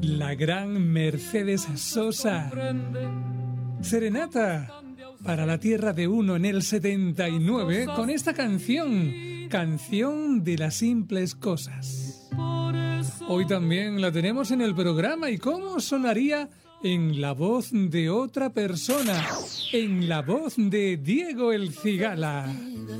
la gran Mercedes Sosa. Serenata para la tierra de uno en el 79 con esta canción, Canción de las Simples Cosas. Hoy también la tenemos en el programa. ¿Y cómo sonaría en la voz de otra persona? En la voz de Diego El Cigala.